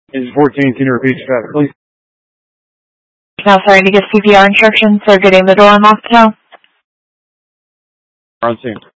Engine 14, can you repeat your traffic, please? Now starting to get CPR instructions, so getting the door unlocked now. On scene.